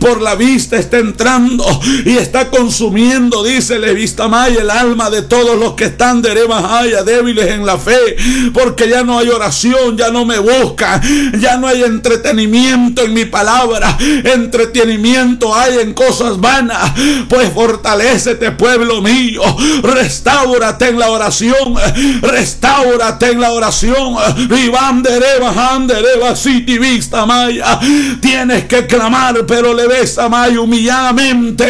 por la vista está entrando y está consumiendo, dice Levistamaya, el alma de todos los que están de Rebajaya, débiles en la fe, porque ya no hay oración, ya no me buscan, ya no hay entretenimiento en mi palabra, entretenimiento hay en cosas vanas. Pues fortalécete, pueblo mío, restáurate en la oración, restáurate en la oración. Tienes que clamar, pero le ves a Maya humilladamente.